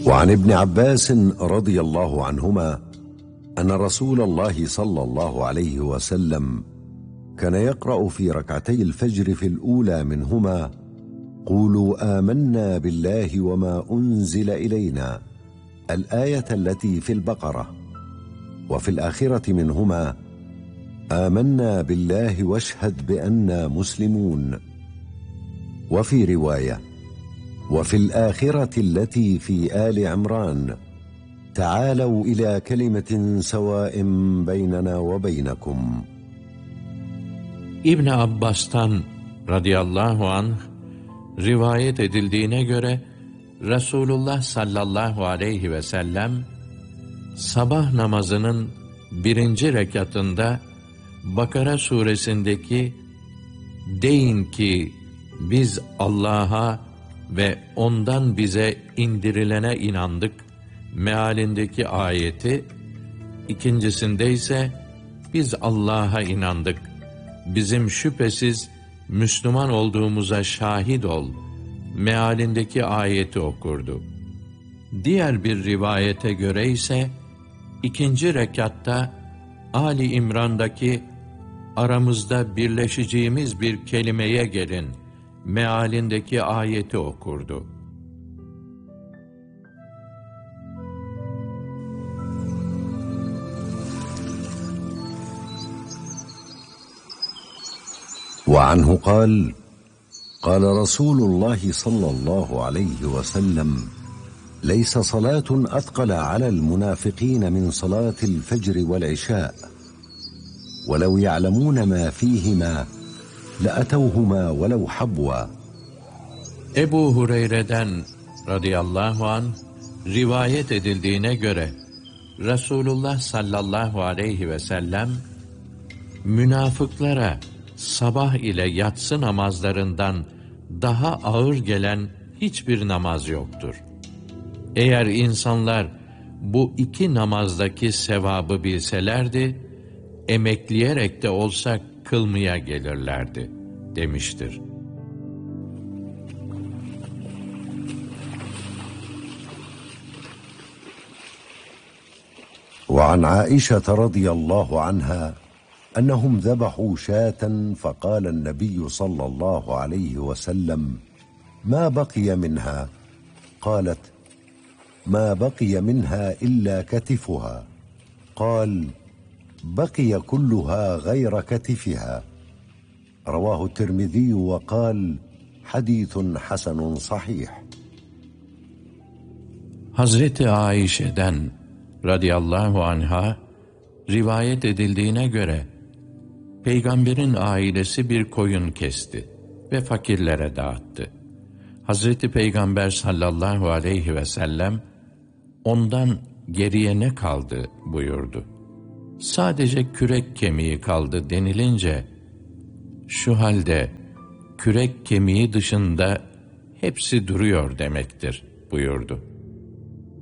وعن ابن عباس رضي الله عنهما أن رسول الله صلى الله عليه وسلم كان يقرأ في ركعتي الفجر في الأولى منهما: قولوا آمنا بالله وما أنزل إلينا، الآية التي في البقرة، وفي الآخرة منهما: آمنا بالله واشهد بأننا مسلمون. وفي رواية: وفي الآخرة التي في آل عمران: تعالوا إلى كلمة سواء بيننا وبينكم. İbn Abbas'tan radıyallahu anh rivayet edildiğine göre Resulullah sallallahu aleyhi ve sellem sabah namazının 1. rekatında Bakara suresindeki "Deyin ki biz Allah'a ve ondan bize indirilene inandık" mealindeki ayeti, ikincisinde ise "Biz Allah'a inandık, bizim şüphesiz Müslüman olduğumuza şahit ol" mealindeki ayeti okurdu. Diğer bir rivayete göre ise 2. rekatta Ali İmran'daki "Aramızda birleşeceğimiz bir kelimeye gelin" mealindeki ayeti okurdu. وعنه قال: قال رسول الله صلى الله عليه وسلم: ليس صلاة أثقل على المنافقين من صلاة الفجر والعشاء، ولو يعلمون ما فيهما لأتوهما ولو حبوا. Ebu Hureyre'den radıyallahu anh rivayet edildiğine göre Resulullah sallallahu aleyhi ve sellem münafıklara sabah ile yatsı namazlarından daha ağır gelen hiçbir namaz yoktur. Eğer insanlar bu 2 namazdaki sevabı bilselerdi, emekleyerek de olsa kılmaya gelirlerdi demiştir. وعن عائشة رضي الله عنها أنهم ذبحوا شاة فقال النبي صلى الله عليه وسلم: ما بقي منها؟ قالت: ما بقي منها إلا كتفها. قال: بقي كلها غير كتفها. رواه الترمذي وقال: حديث حسن صحيح. Hazreti Ayşe'den radıyallahu anha rivayet edildiğine göre Peygamberin ailesi bir koyun kesti ve fakirlere dağıttı. Hazreti Peygamber sallallahu aleyhi ve sellem ondan geriye ne kaldı buyurdu. Sadece kürek kemiği kaldı denilince, şu halde kürek kemiği dışında hepsi duruyor demektir buyurdu.